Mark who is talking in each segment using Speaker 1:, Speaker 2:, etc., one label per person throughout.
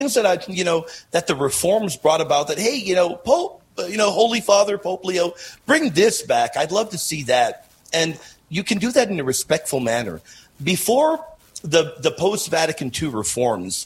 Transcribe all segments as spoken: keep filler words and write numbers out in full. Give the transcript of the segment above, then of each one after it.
Speaker 1: that I, you know, that the reforms brought about that, hey, you know, Pope, uh, you know, Holy Father, Pope Leo, bring this back. I'd love to see that. And you can do that in a respectful manner. Before the, the post-Vatican two reforms,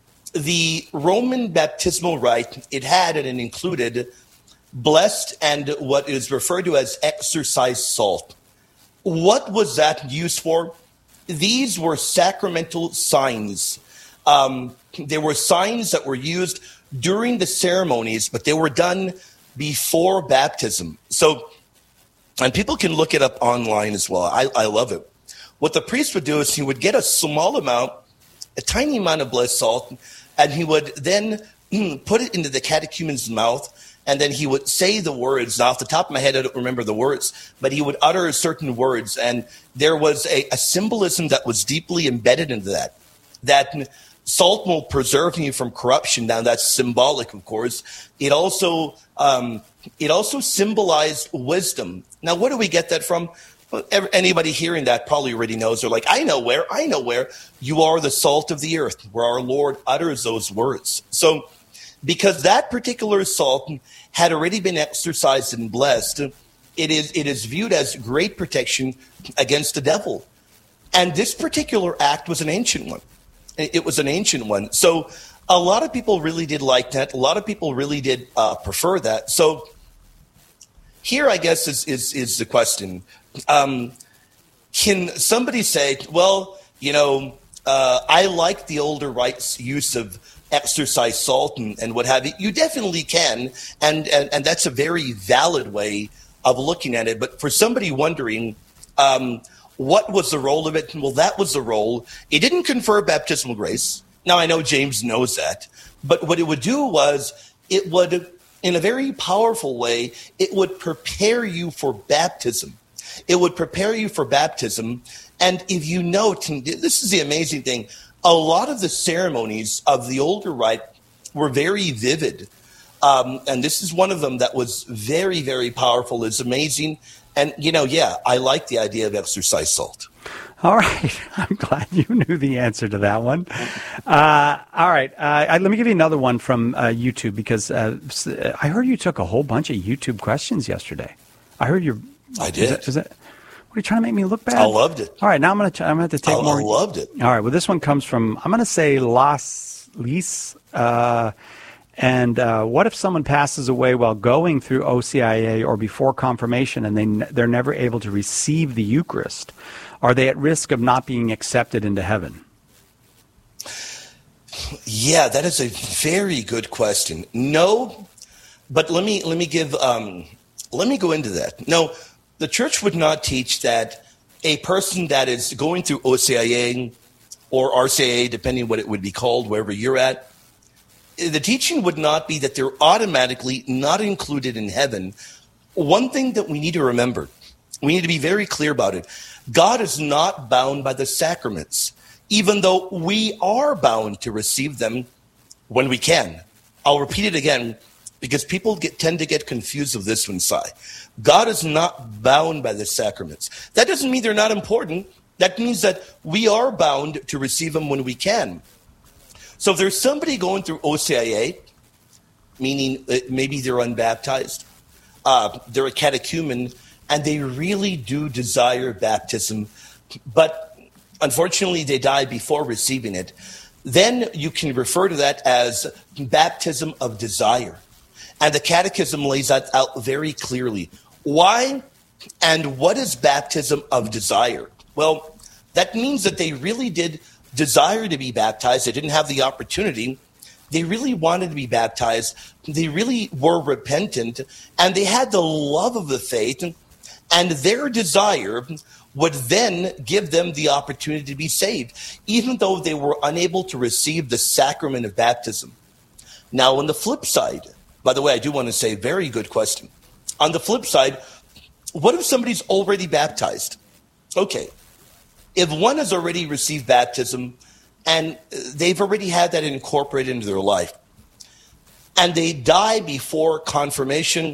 Speaker 1: the Roman baptismal rite, it had and it included blessed and what is referred to as exercised salt. What was that used for? These were sacramental signs. Um, they were signs that were used during the ceremonies, but they were done before baptism. So, and people can look it up online as well. I, I love it. What the priest would do is he would get a small amount, a tiny amount of blessed salt, and he would then put it into the catechumen's mouth, and then he would say the words. Now, off the top of my head, I don't remember the words, but he would utter certain words, and there was a, a symbolism that was deeply embedded into that, that salt will preserve you from corruption. Now, that's symbolic, of course. It also um, it also symbolized wisdom. Now, where do we get that from? Well, anybody hearing that probably already knows. They're like, I know where, I know where. You are the salt of the earth, where our Lord utters those words. So because that particular salt had already been exercised and blessed, it is it is viewed as great protection against the devil. And this particular act was an ancient one. It was an ancient one. So a lot of people really did like that. A lot of people really did uh, prefer that. So here, I guess, is is, is the question. Um, can somebody say, well, you know, uh, I like the older rites use of exercise salt and, and what have you? You definitely can. And, and, and that's a very valid way of looking at it. But for somebody wondering, um, what was the role of it? Well, that was the role. It didn't confer baptismal grace. Now, I know James knows that. But what it would do was it would, in a very powerful way, it would prepare you for baptism. It would prepare you for baptism. And if you note, and this is the amazing thing, a lot of the ceremonies of the older rite were very vivid. Um, and this is one of them that was very, very powerful. It's amazing. And, you know, yeah, I like the idea of exercise salt.
Speaker 2: All right. I'm glad you knew the answer to that one. Uh, all right. Uh, I, let me give you another one from uh, YouTube, because uh, I heard you took a whole bunch of YouTube questions yesterday. I heard you.
Speaker 1: I did.
Speaker 2: Is that, is that, what are you trying to make me look bad?
Speaker 1: I loved it.
Speaker 2: All right. Now I'm going to I'm going to take
Speaker 1: I,
Speaker 2: more.
Speaker 1: I loved it.
Speaker 2: All right. Well, this one comes from, I'm going to say Las Lis. Uh, and uh, what if someone passes away while going through O C I A or before confirmation, and they they're never able to receive the Eucharist? Are they at risk of not being accepted into heaven?
Speaker 1: Yeah, that is a very good question. No, but let me let me give um, let me go into that. No, the church would not teach that a person that is going through O C I A or R C I A, depending what it would be called, wherever you're at, the teaching would not be that they're automatically not included in heaven. One thing that we need to remember, we need to be very clear about it. God is not bound by the sacraments, even though we are bound to receive them when we can. I'll repeat it again, because people get, tend to get confused with this one, Si. God is not bound by the sacraments. That doesn't mean they're not important. That means that we are bound to receive them when we can. So if there's somebody going through O C I A, meaning maybe they're unbaptized, uh, they're a catechumen, and they really do desire baptism, but unfortunately they die before receiving it, then you can refer to that as baptism of desire. And the Catechism lays that out very clearly. Why and what is baptism of desire? Well, that means that they really did desire to be baptized. They didn't have the opportunity. They really wanted to be baptized. They really were repentant, and they had the love of the faith, and their desire would then give them the opportunity to be saved, even though they were unable to receive the sacrament of baptism. Now, on the flip side, by the way, I do want to say, very good question. On the flip side, what if somebody's already baptized? Okay. If one has already received baptism and they've already had that incorporated into their life, and they die before confirmation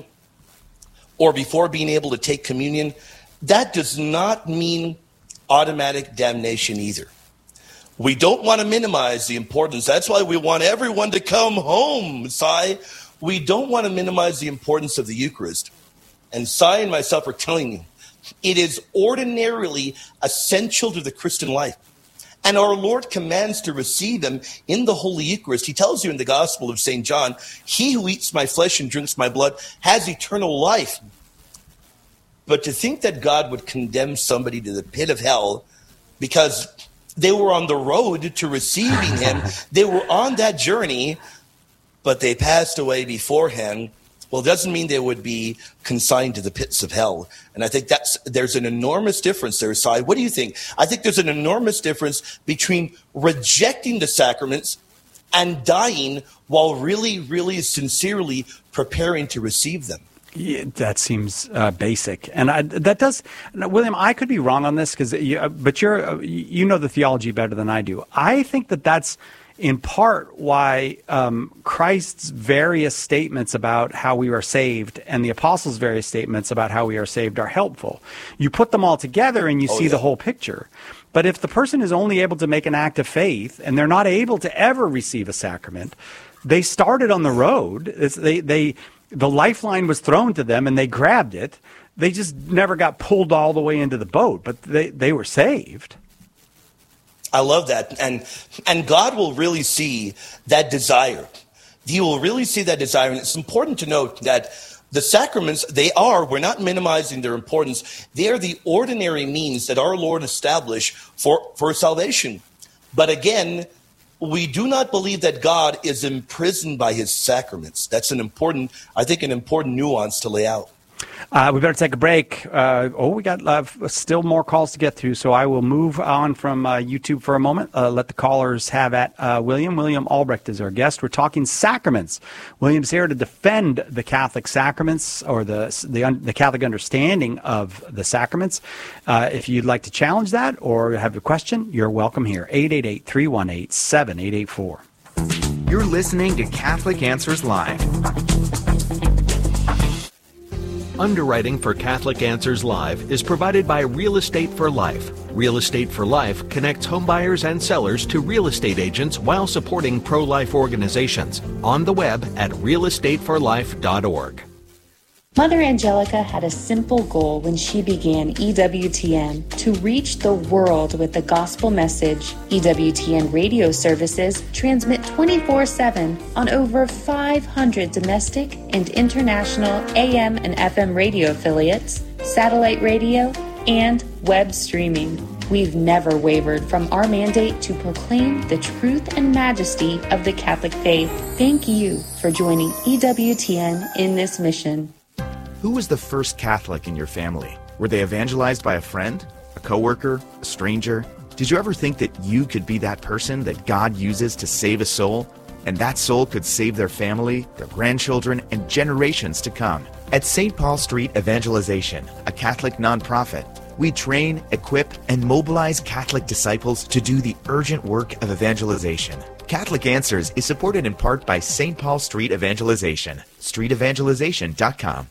Speaker 1: or before being able to take communion, that does not mean automatic damnation either. We don't want to minimize the importance. That's why we want everyone to come home, Cy. We don't want to minimize the importance of the Eucharist. And Cy and myself are telling you, it is ordinarily essential to the Christian life. And our Lord commands to receive him in the Holy Eucharist. He tells you in the Gospel of Saint John, he who eats my flesh and drinks my blood has eternal life. But to think that God would condemn somebody to the pit of hell because they were on the road to receiving him, they were on that journey, but they passed away beforehand, well, it doesn't mean they would be consigned to the pits of hell. And I think that's there's an enormous difference there, Si. What do you think? I think there's an enormous difference between rejecting the sacraments and dying while really, really sincerely preparing to receive them.
Speaker 2: Yeah, that seems uh, basic, and I, that does, William. I could be wrong on this, because, you, but you're you know the theology better than I do. I think that that's in part why um, Christ's various statements about how we are saved and the apostles' various statements about how we are saved are helpful. You put them all together and you oh, see yeah. the whole picture. But if the person is only able to make an act of faith and they're not able to ever receive a sacrament, they started on the road. It's, they they. The lifeline was thrown to them and they grabbed it. They just never got pulled all the way into the boat, but they, they were saved.
Speaker 1: I love that. And and God will really see that desire. He will really see that desire. And it's important to note that the sacraments, they are, we're not minimizing their importance. They are the ordinary means that our Lord established for, for salvation. But again, we do not believe that God is imprisoned by his sacraments. That's an important, I think, an important nuance to lay out.
Speaker 2: Uh, we better take a break. Uh, oh, we got uh, still more calls to get through, so I will move on from uh, YouTube for a moment. Uh, let the callers have at uh, William. William Albrecht is our guest. We're talking sacraments. William's here to defend the Catholic sacraments, or the the, the Catholic understanding of the sacraments. Uh, if you'd like to challenge that or have a question, you're welcome here. eight eight eight, three one eight, seven eight eight four.
Speaker 3: You're listening to Catholic Answers Live.
Speaker 4: Underwriting for Catholic Answers Live is provided by Real Estate for Life. Real Estate for Life connects homebuyers and sellers to real estate agents while supporting pro-life organizations. On the web at real estate for life dot org.
Speaker 5: Mother Angelica had a simple goal when she began E W T N: to reach the world with the gospel message. E W T N radio services transmit twenty-four seven on over five hundred domestic and international A M and F M radio affiliates, satellite radio, and web streaming. We've never wavered from our mandate to proclaim the truth and majesty of the Catholic faith. Thank you for joining E W T N in this mission.
Speaker 3: Who was the first Catholic in your family? Were they evangelized by a friend, a coworker, a stranger? Did you ever think that you could be that person that God uses to save a soul? And that soul could save their family, their grandchildren, and generations to come. At Saint Paul Street Evangelization, a Catholic nonprofit, we train, equip, and mobilize Catholic disciples to do the urgent work of evangelization. Catholic Answers is supported in part by Saint Paul Street Evangelization, street evangelization dot com.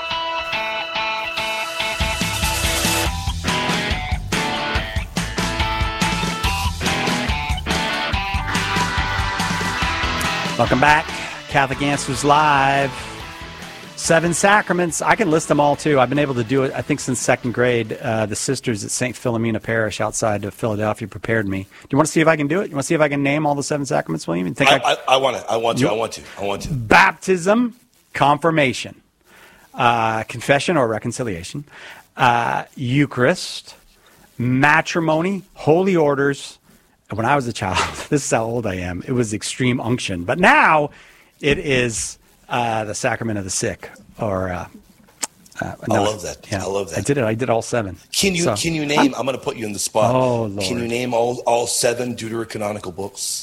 Speaker 2: Welcome back. Catholic Answers Live. Seven sacraments. I can list them all, too. I've been able to do it, I think, since second grade. Uh, the sisters at Saint Philomena Parish outside of Philadelphia prepared me. Do you want to see if I can do it? You want to see if I can name all the seven sacraments, William? You think
Speaker 1: I, I, I want to. I want to. You, I want to. I want to.
Speaker 2: Baptism, confirmation, uh, confession or reconciliation, uh, Eucharist, matrimony, holy orders. When I was a child, this is how old I am, it was extreme unction. But now it is uh, the sacrament of the sick. Or uh, uh, no,
Speaker 1: I love that. Yeah, I love that.
Speaker 2: I did it. I did all seven.
Speaker 1: Can you
Speaker 2: so,
Speaker 1: can you name, I'm, I'm going to put you in the spot.
Speaker 2: Oh, Lord.
Speaker 1: Can you name all, all seven deuterocanonical books?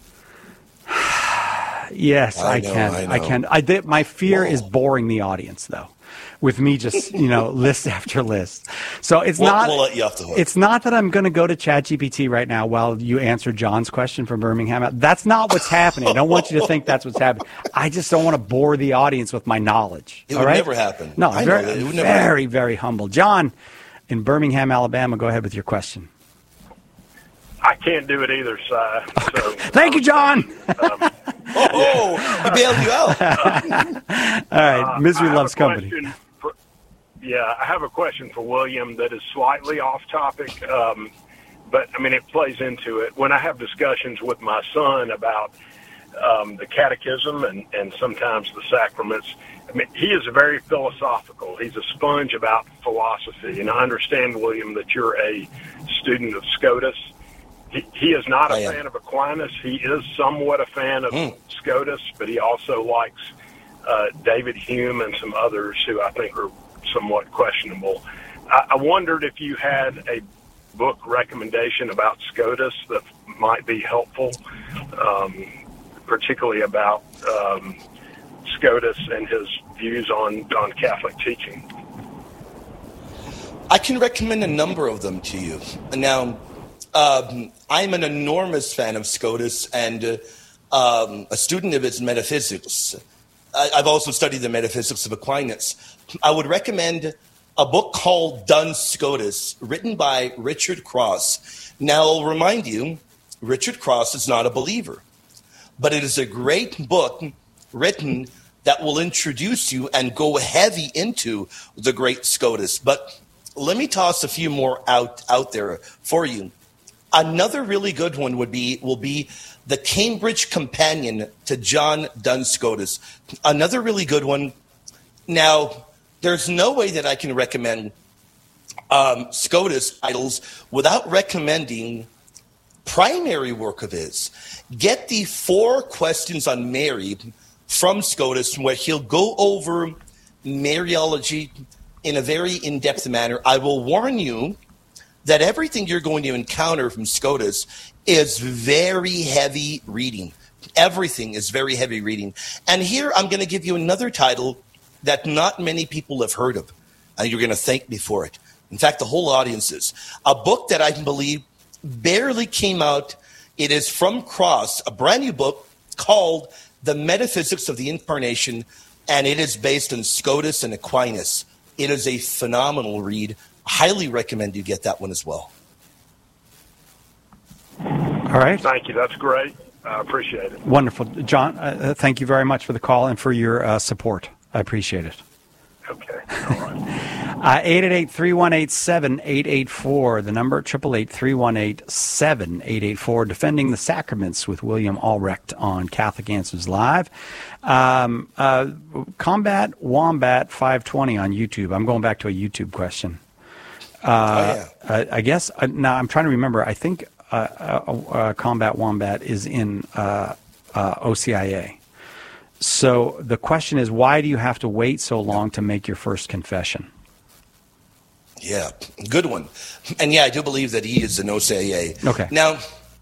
Speaker 2: Yes, I, I know, can. I, I can. I did, my fear Whoa. is boring the audience, though, with me just, you know, list after list. So it's
Speaker 1: we'll,
Speaker 2: not.
Speaker 1: We'll let you off the hook.
Speaker 2: It's not that I'm going to go to ChatGPT right now while you answer John's question from Birmingham. That's not what's happening. I don't want you to think that's what's happening. I just don't want to bore the audience with my knowledge.
Speaker 1: It
Speaker 2: all
Speaker 1: would
Speaker 2: right?
Speaker 1: never happen.
Speaker 2: No,
Speaker 1: I
Speaker 2: very,
Speaker 1: know that. It would
Speaker 2: very,
Speaker 1: never happen.
Speaker 2: very humble. John, in Birmingham, Alabama, go ahead with your question.
Speaker 6: I can't do it either, Si. So,
Speaker 2: Thank you, John.
Speaker 6: Um,
Speaker 1: oh, he bailed you out.
Speaker 2: All right, misery
Speaker 6: uh,
Speaker 2: loves company.
Speaker 6: For, yeah, I have a question for William that is slightly off topic, um, but, I mean, it plays into it. When I have discussions with my son about um, the catechism and, and sometimes the sacraments, I mean, he is very philosophical. He's a sponge about philosophy, and I understand, William, that you're a student of Scotus. He, he is not a
Speaker 1: I
Speaker 6: fan of Aquinas. He is somewhat a fan of
Speaker 1: Mm.
Speaker 6: Scotus, but he also likes uh, David Hume and some others who I think are somewhat questionable. I, I wondered if you had a book recommendation about Scotus that might be helpful, um, particularly about um, Scotus and his views on, on Catholic teaching.
Speaker 1: I can recommend a number of them to you. Now, um, I'm an enormous fan of Scotus and uh, um, a student of his metaphysics. I, I've also studied the metaphysics of Aquinas. I would recommend a book called Duns Scotus, written by Richard Cross. Now, I'll remind you, Richard Cross is not a believer, but it is a great book written that will introduce you and go heavy into the great Scotus. But let me toss a few more out, out there for you. Another really good one would be will be the Cambridge Companion to John Duns Scotus. Another really good one. Now, there's no way that I can recommend um, Scotus titles without recommending primary work of his. Get the Four Questions on Mary from Scotus, where he'll go over Mariology in a very in-depth manner. I will warn you that everything you're going to encounter from Scotus is very heavy reading. Everything is very heavy reading. And here I'm going to give you another title that not many people have heard of, and you're going to thank me for it. In fact, the whole audience is. A book that I believe barely came out. It is from Cross, a brand new book called The Metaphysics of the Incarnation, and it is based on Scotus and Aquinas. It is a phenomenal read. Highly recommend you get that one as well.
Speaker 2: All right.
Speaker 6: Thank you. That's great. I appreciate it.
Speaker 2: Wonderful. John, uh, thank you very much for the call and for your uh, support. I appreciate it.
Speaker 6: Okay. All right.
Speaker 2: Uh, eight eight eight, three one eight, seven eight eight four, the number, eight eight eight, three one eight, seven eight eight four, Defending the Sacraments with William Albrecht on Catholic Answers Live. Um, uh, Combat Wombat five twenty on YouTube. I'm going back to a YouTube question. Uh,
Speaker 1: oh, yeah.
Speaker 2: I, I guess, uh, now I'm trying to remember, I think uh, uh, uh, Combat Wombat is in uh, uh, O C I A. So the question is, why do you have to wait so long to make your first confession?
Speaker 1: Yeah, good one. And yeah, I do believe that he is an O C I A.
Speaker 2: Okay.
Speaker 1: Now,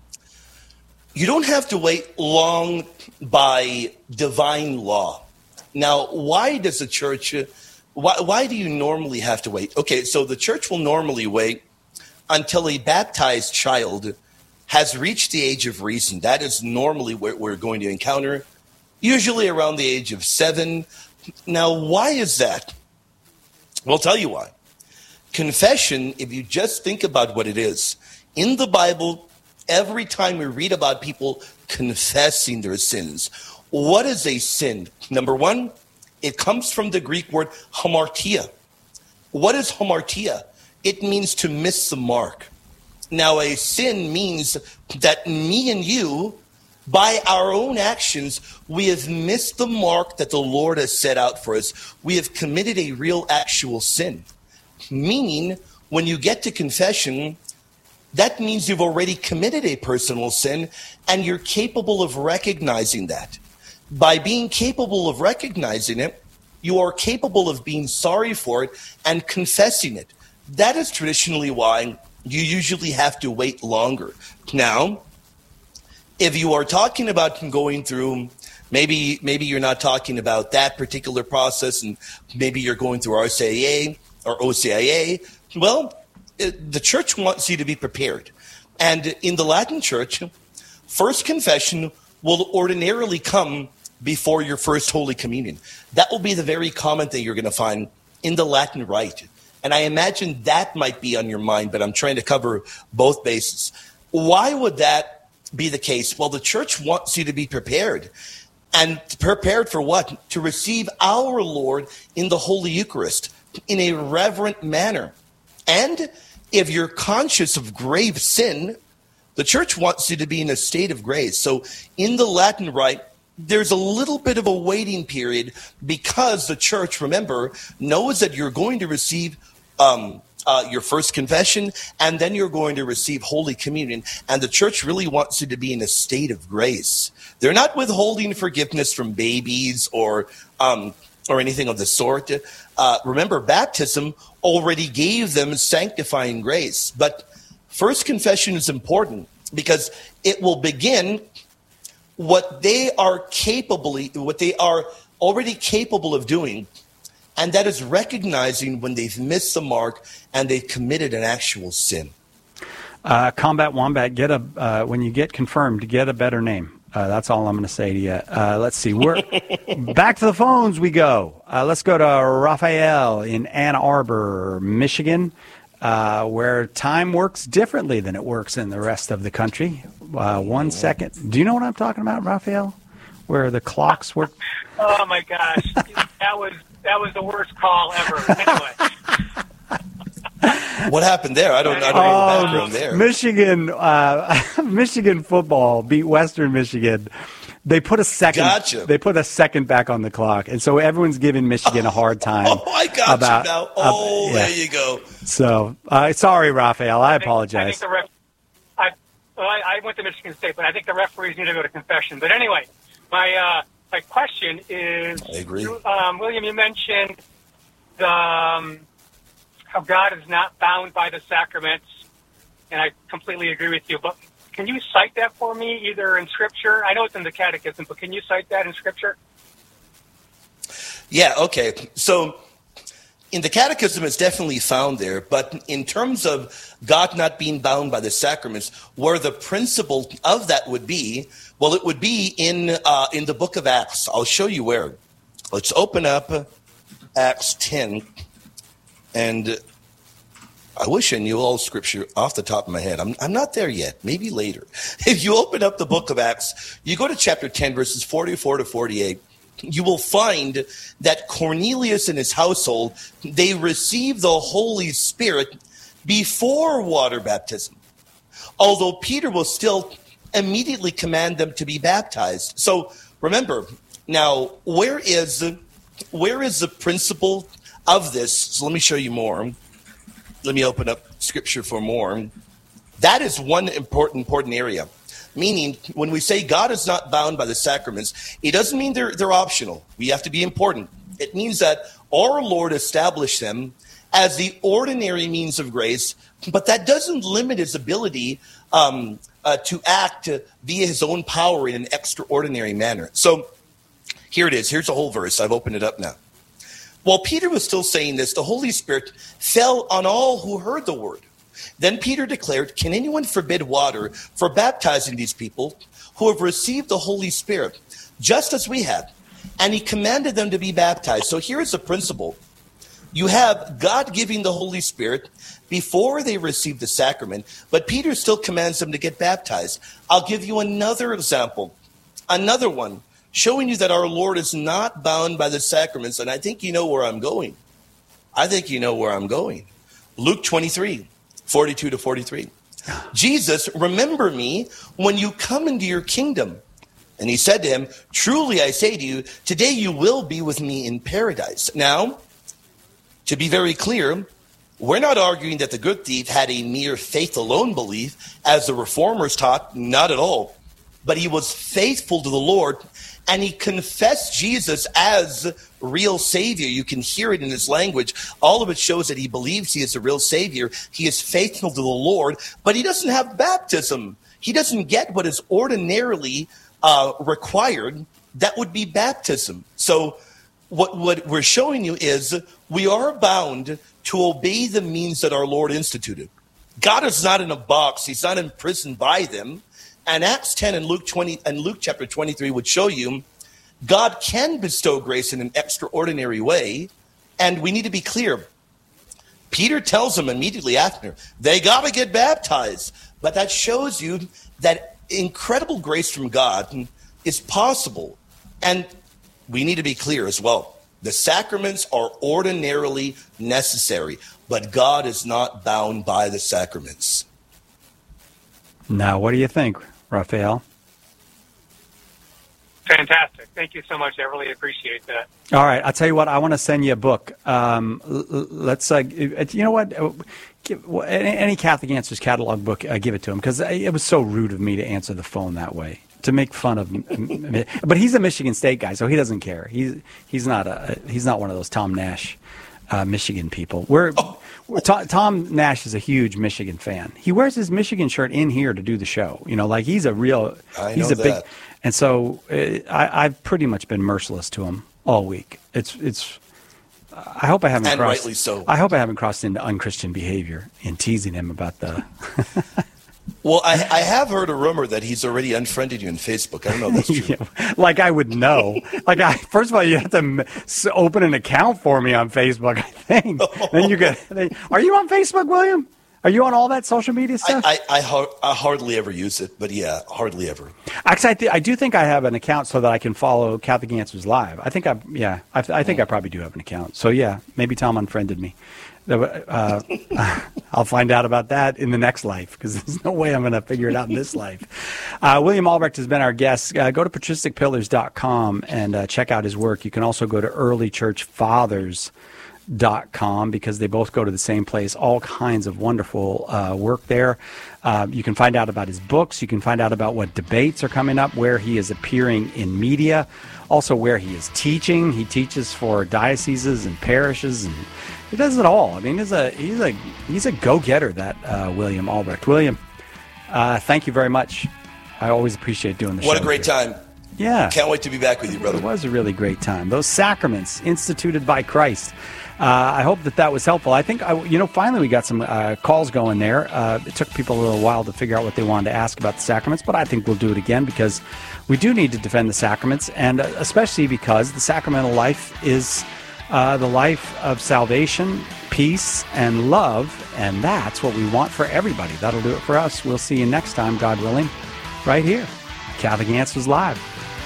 Speaker 1: you don't have to wait long by divine law. Now, why does the church, why, why do you normally have to wait? Okay, so the church will normally wait until a baptized child has reached the age of reason. That is normally what we're going to encounter, usually around the age of seven. Now, why is that? Well, I'll tell you why. Confession, if you just think about what it is, in the Bible, every time we read about people confessing their sins, what is a sin? Number one, it comes from the Greek word hamartia. What is hamartia? It means to miss the mark. Now, a sin means that me and you, by our own actions, we have missed the mark that the Lord has set out for us. We have committed a real actual sin. Meaning, when you get to confession, that means you've already committed a personal sin and you're capable of recognizing that. By being capable of recognizing it, you are capable of being sorry for it and confessing it. That is traditionally why you usually have to wait longer. Now, if you are talking about going through, maybe maybe you're not talking about that particular process, and maybe you're going through R C I A or O C I A, well, it, the church wants you to be prepared. And in the Latin Church, first confession will ordinarily come before your first Holy Communion. That will be the very common thing you're going to find in the Latin Rite. And I imagine that might be on your mind, but I'm trying to cover both bases. why would that be the case? Well, the church wants you to be prepared. And prepared for what? To receive our Lord in the Holy Eucharist in a reverent manner. And if you're conscious of grave sin, the church wants you to be in a state of grace. So in the Latin Rite, there's a little bit of a waiting period because the church, remember, knows that you're going to receive um, uh, your first confession, and then you're going to receive Holy Communion. And the church really wants you to be in a state of grace. They're not withholding forgiveness from babies or um, or anything of the sort. Uh, remember, baptism already gave them sanctifying grace. But first confession is important because it will begin what they are capable, what they are already capable of doing, and that is recognizing when they've missed the mark and they've committed an actual sin.
Speaker 2: Uh, Combat Wombat, get a uh, when you get confirmed, get a better name. Uh, that's all I'm going to say to you. Uh, let's see. We're back to the phones we go. Uh, let's go to Raphael in Ann Arbor, Michigan, uh, where time works differently than it works in the rest of the country. Uh, one second. Do you know what I'm talking about, Raphael? Where the clocks work?
Speaker 7: Oh, my gosh. That was that was the worst call ever. Anyway.
Speaker 1: What happened there? I don't, I don't know the background there.
Speaker 2: Michigan, uh, Michigan football beat Western Michigan. They put a second.
Speaker 1: Gotcha.
Speaker 2: They put a second back on the clock, and so everyone's giving Michigan a hard time.
Speaker 1: Oh, I got
Speaker 2: about,
Speaker 1: you now. Oh,
Speaker 2: uh, yeah.
Speaker 1: There you go.
Speaker 2: So, uh, sorry, Raphael. I,
Speaker 7: I think,
Speaker 2: apologize.
Speaker 7: I think the ref, I, well, I, I went to Michigan State, but I think the referees need to go to confession. But anyway, my uh, my question is,
Speaker 1: I agree.
Speaker 7: You, um, William, you mentioned the. Um, how God is not bound by the sacraments, and I completely agree with you. But can you cite that for me, either in Scripture? I know it's in the Catechism, but can you cite that in Scripture?
Speaker 1: Yeah, okay. So in the Catechism, it's definitely found there. But in terms of God not being bound by the sacraments, where the principle of that would be, well, it would be in uh, in the book of Acts. I'll show you where. Let's open up Acts ten. And I wish I knew all Scripture off the top of my head. I'm, I'm not there yet. Maybe later. If you open up the book of Acts, you go to chapter ten, verses forty-four to forty-eight, you will find that Cornelius and his household, they received the Holy Spirit before water baptism, although Peter will still immediately command them to be baptized. So remember, now, where is, where is the principle of this? So let me show you more. Let me open up Scripture for more. That is one important, important area. Meaning, when we say God is not bound by the sacraments, it doesn't mean they're, they're optional. We have to be important. It means that our Lord established them as the ordinary means of grace, but that doesn't limit his ability um, uh, to act uh, via his own power in an extraordinary manner. So here it is. Here's the whole verse. I've opened it up now. While Peter was still saying this, the Holy Spirit fell on all who heard the word. Then Peter declared, "Can anyone forbid water for baptizing these people who have received the Holy Spirit, just as we have?" And he commanded them to be baptized. So here is the principle. You have God giving the Holy Spirit before they receive the sacrament, but Peter still commands them to get baptized. I'll give you another example, another one, showing you that our Lord is not bound by the sacraments. And I think you know where I'm going. I think you know where I'm going. Luke twenty-three, forty-two to forty-three. Jesus, remember me when you come into your kingdom. And he said to him, "Truly I say to you, today you will be with me in paradise." Now, to be very clear, we're not arguing that the good thief had a mere faith alone belief, as the reformers taught, not at all. But he was faithful to the Lord, and he confessed Jesus as real Savior. You can hear it in his language. All of it shows that he believes he is the real Savior. He is faithful to the Lord, but he doesn't have baptism. He doesn't get what is ordinarily uh, required. That would be baptism. So what, what we're showing you is we are bound to obey the means that our Lord instituted. God is not in a box. He's not imprisoned by them. And Acts ten and Luke twenty and Luke chapter twenty-three would show you God can bestow grace in an extraordinary way. And we need to be clear. Peter tells them immediately after, they got to get baptized. But that shows you that incredible grace from God is possible. And we need to be clear as well. The sacraments are ordinarily necessary, but God is not bound by the sacraments.
Speaker 2: Now, what do you think, Raphael?
Speaker 7: Fantastic. Thank you so much. I really appreciate that.
Speaker 2: All right. I'll tell you what. I want to send you a book. Um, let's, uh, you know what? Give, any Catholic Answers catalog book, uh, give it to him, because it was so rude of me to answer the phone that way, to make fun of me. But he's a Michigan State guy, so he doesn't care. He's he's not a he's not one of those Tom Nash uh, Michigan people. We're,
Speaker 1: oh.
Speaker 2: we're Tom, Tom Nash is a huge Michigan fan. He wears his Michigan shirt in here to do the show. You know, like he's a real.
Speaker 1: I
Speaker 2: he's
Speaker 1: know
Speaker 2: a big.
Speaker 1: that.
Speaker 2: And so uh, I, I've pretty much been merciless to him all week. It's it's. I hope I haven't
Speaker 1: and
Speaker 2: crossed.
Speaker 1: rightly so.
Speaker 2: I hope I haven't crossed into unchristian behavior in teasing him about the.
Speaker 1: Well, I, I have heard a rumor that he's already unfriended you on Facebook. I don't know if that's true.
Speaker 2: Yeah, like I would know. Like I, first of all, you have to m- s- open an account for me on Facebook, I think.
Speaker 1: Oh.
Speaker 2: Then you get. Are you on Facebook, William? Are you on all that social media stuff?
Speaker 1: I, I, I, har- I hardly ever use it, but yeah, hardly ever.
Speaker 2: Actually, I, th- I do think I have an account so that I can follow Catholic Answers Live. I think I, yeah, I, th- I think I probably do have an account. So yeah, maybe Tom unfriended me. Uh, I'll find out about that in the next life, because there's no way I'm going to figure it out in this life. Uh, William Albrecht has been our guest. Uh, go to patristic pillars dot com and uh, check out his work. You can also go to early church fathers dot com, because they both go to the same place. All kinds of wonderful uh, work there. Uh, you can find out about his books. You can find out about what debates are coming up, where he is appearing in media, also where he is teaching. He teaches for dioceses and parishes, and he does it all. I mean, he's a he's a he's a go-getter, that uh, William Albrecht. William, uh, thank you very much. I always appreciate doing the show.
Speaker 1: What a great time.
Speaker 2: Yeah.
Speaker 1: Can't wait to be back with you, brother.
Speaker 2: It was a really great time. Those sacraments instituted by Christ. Uh, I hope that that was helpful. I think, I, you know, finally we got some uh, calls going there. Uh, it took people a little while to figure out what they wanted to ask about the sacraments, but I think we'll do it again, because we do need to defend the sacraments, and uh, especially because the sacramental life is uh, the life of salvation, peace, and love, and that's what we want for everybody. That'll do it for us. We'll see you next time, God willing, right here. Catholic Answers Live.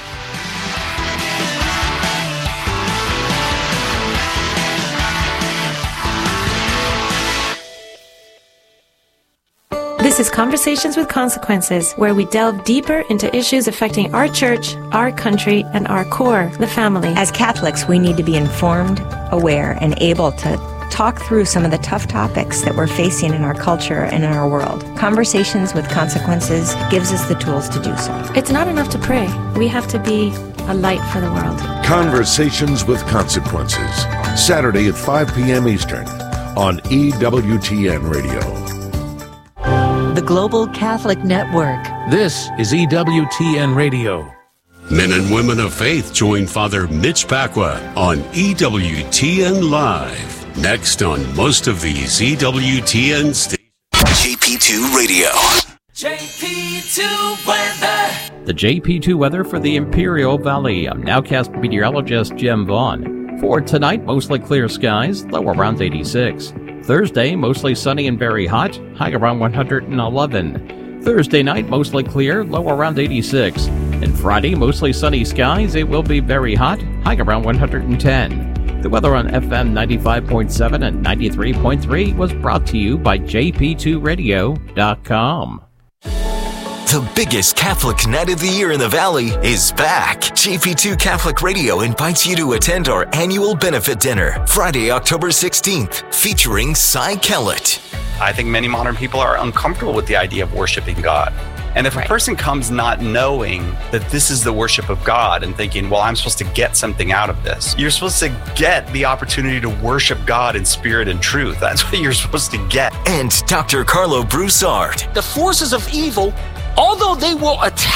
Speaker 8: This is Conversations with Consequences, where we delve deeper into issues affecting our church, our country, and our core, the family.
Speaker 9: As Catholics, we need to be informed, aware, and able to talk through some of the tough topics that we're facing in our culture and in our world. Conversations with Consequences gives us the tools to do so.
Speaker 8: It's not enough to pray. We have to be a light for the world.
Speaker 10: Conversations with Consequences, Saturday at five p.m. Eastern on E W T N Radio.
Speaker 11: The Global Catholic Network.
Speaker 12: This is E W T N Radio.
Speaker 13: Men and women of faith join Father Mitch Pacwa on E W T N Live. Next on most of these E W T N stations.
Speaker 14: J P two Radio.
Speaker 15: J P two weather.
Speaker 16: The J P two weather for the Imperial Valley. I'm Nowcast meteorologist Jim Vaughn. For tonight, mostly clear skies, low around eighty-six. Thursday, mostly sunny and very hot, high around one hundred eleven. Thursday night, mostly clear, low around eighty-six. And Friday, mostly sunny skies, it will be very hot, high around one hundred ten. The weather on F M ninety-five point seven and ninety-three point three was brought to you by J P two radio dot com.
Speaker 14: The biggest Catholic night of the year in the Valley is back. J P two Catholic Radio invites you to attend our annual benefit dinner, Friday, October sixteenth, featuring Cy Kellett.
Speaker 17: I think many modern people are uncomfortable with the idea of worshiping God. And if right. a person comes not knowing that this is the worship of God and thinking, well, I'm supposed to get something out of this. You're supposed to get the opportunity to worship God in spirit and truth. That's what you're supposed to get.
Speaker 14: And Doctor Carlo Broussard.
Speaker 18: The forces of evil, although they will attack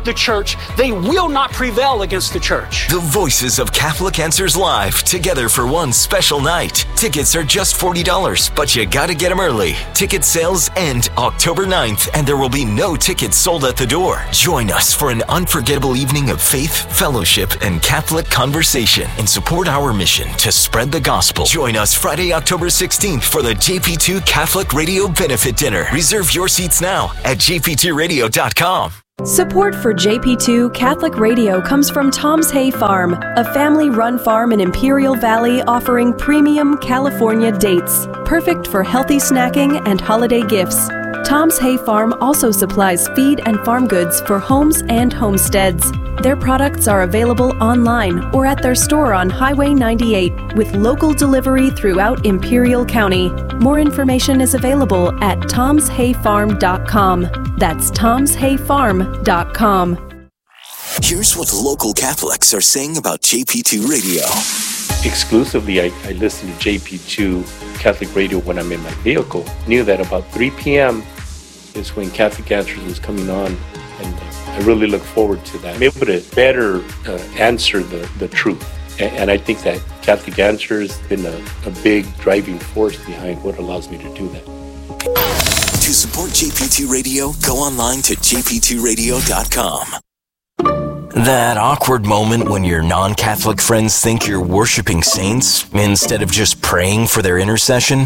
Speaker 18: the church, they will not prevail against the church.
Speaker 14: The Voices of Catholic Answers Live, together for one special night. Tickets are just forty dollars, but you gotta get them early. Ticket sales end October ninth, and there will be no tickets sold at the door. Join us for an unforgettable evening of faith, fellowship, and Catholic conversation, and support our mission to spread the gospel. Join us Friday, October sixteenth for the J P two Catholic Radio Benefit Dinner. Reserve your seats now at j p two radio dot com.
Speaker 19: Support for J P two Catholic Radio comes from Tom's Hay Farm, a family-run farm in Imperial Valley offering premium California dates, perfect for healthy snacking and holiday gifts. Tom's Hay Farm also supplies feed and farm goods for homes and homesteads. Their products are available online or at their store on Highway ninety-eight with local delivery throughout Imperial County. More information is available at toms hay farm dot com. That's toms hay farm dot com.
Speaker 14: Here's what local Catholics are saying about J P two Radio.
Speaker 20: Exclusively, I, I listen to J P two Catholic Radio when I'm in my vehicle. Knew that about three p.m. is when Catholic Answers was coming on, and uh, I really look forward to that. I'm able to better uh, answer the, the truth. And, and I think that Catholic Answers has been a, a big driving force behind what allows me to do that.
Speaker 14: To support J P two Radio, go online to j p two radio dot com. That awkward moment when your non-Catholic friends think you're worshiping saints instead of just praying for their intercession?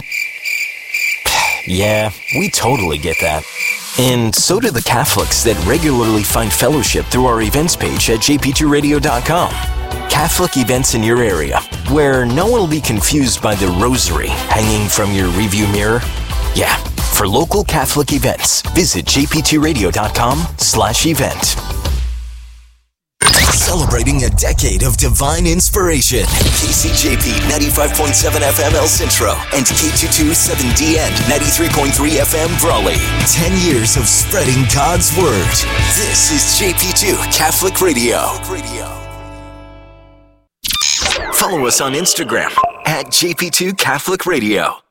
Speaker 14: Yeah, we totally get that. And so do the Catholics that regularly find fellowship through our events page at j p two radio dot com. Catholic events in your area, where no one will be confused by the rosary hanging from your review mirror. Yeah, for local Catholic events, visit j p two radio dot com slash event. Celebrating a decade of divine inspiration. K C J P ninety-five point seven F M El Centro and K two twenty-seven D N ninety-three point three F M Brawley. Ten years of spreading God's Word. This is J P two Catholic Radio. Follow us on Instagram at J P two Catholic Radio.